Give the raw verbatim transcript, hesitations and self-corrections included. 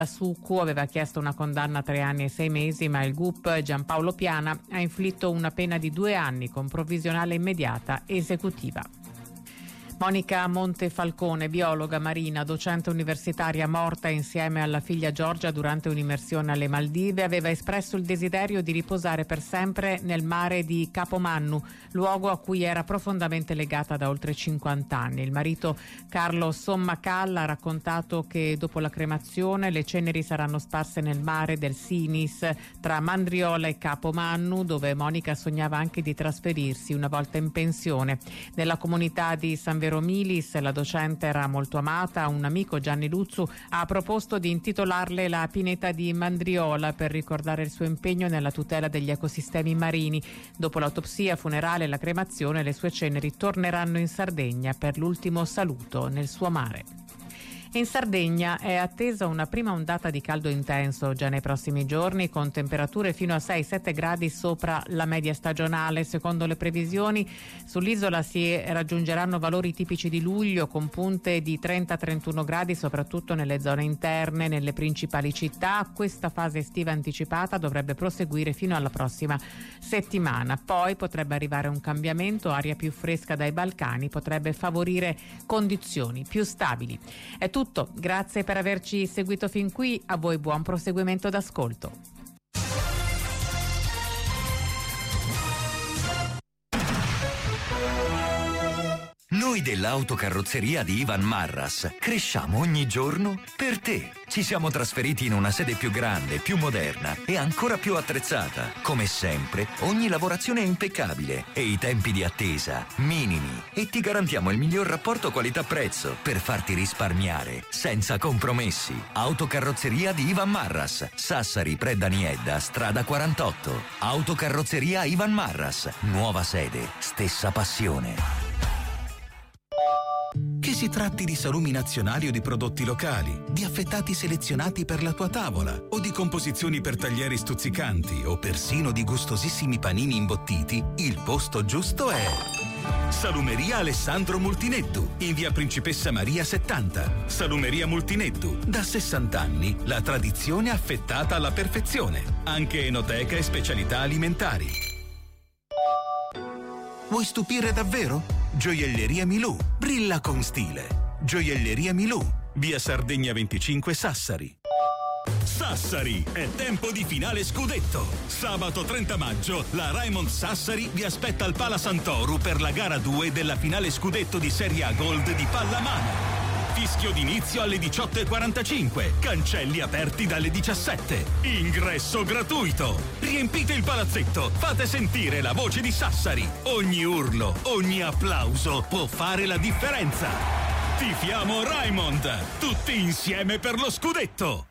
Succu aveva chiesto una condanna a tre anni e sei mesi, ma il G U P Giampaolo Piana ha inflitto una pena di due anni con provvisionale immediata esecutiva. Monica Montefalcone, biologa marina, docente universitaria morta insieme alla figlia Giorgia durante un'immersione alle Maldive, aveva espresso il desiderio di riposare per sempre nel mare di Capomannu, luogo a cui era profondamente legata da oltre cinquanta anni. Il marito Carlo Sommacalla ha raccontato che dopo la cremazione le ceneri saranno sparse nel mare del Sinis tra Mandriola e Capomannu, dove Monica sognava anche di trasferirsi una volta in pensione. Nella comunità di San Vero Milis la docente era molto amata. Un amico, Gianni Luzzu, ha proposto di intitolarle la pineta di Mandriola per ricordare il suo impegno nella tutela degli ecosistemi marini. Dopo l'autopsia funerale e la cremazione, le sue ceneri torneranno in Sardegna per l'ultimo saluto nel suo mare. In Sardegna è attesa una prima ondata di caldo intenso già nei prossimi giorni, con temperature fino a sei sette gradi sopra la media stagionale. Secondo le previsioni, sull'isola si raggiungeranno valori tipici di luglio, con punte di trenta trentuno gradi soprattutto nelle zone interne, nelle principali città. Questa fase estiva anticipata dovrebbe proseguire fino alla prossima settimana. Poi potrebbe arrivare un cambiamento, aria più fresca dai Balcani potrebbe favorire condizioni più stabili. È tutto. Tutto, grazie per averci seguito fin qui, a voi buon proseguimento d'ascolto. Noi dell'autocarrozzeria di Ivan Marras cresciamo ogni giorno per te. Ci siamo trasferiti in una sede più grande, più moderna e ancora più attrezzata. Come sempre, ogni lavorazione è impeccabile e i tempi di attesa minimi. E ti garantiamo il miglior rapporto qualità-prezzo per farti risparmiare senza compromessi. Autocarrozzeria di Ivan Marras, Sassari, Predaniedda, strada quarantotto. Autocarrozzeria Ivan Marras, nuova sede, stessa passione. Che si tratti di salumi nazionali o di prodotti locali, di affettati selezionati per la tua tavola o di composizioni per taglieri stuzzicanti o persino di gustosissimi panini imbottiti, il posto giusto è Salumeria Alessandro Multineddu, in via Principessa Maria settanta. Salumeria Multineddu, da sessanta anni, la tradizione affettata alla perfezione, anche enoteca e specialità alimentari. Vuoi stupire davvero? Gioielleria Milù, brilla con stile. Gioielleria Milù, via Sardegna venticinque Sassari. Sassari, è tempo di finale scudetto. Sabato trenta maggio la Raimond Sassari vi aspetta al Pala Sant'Oru per la gara due della finale scudetto di Serie A Gold di pallamano. Fischio d'inizio alle diciotto e quarantacinque, cancelli aperti dalle diciassette, ingresso gratuito. Riempite il palazzetto, fate sentire la voce di Sassari. Ogni urlo, ogni applauso può fare la differenza. Tifiamo Raimond, tutti insieme per lo scudetto.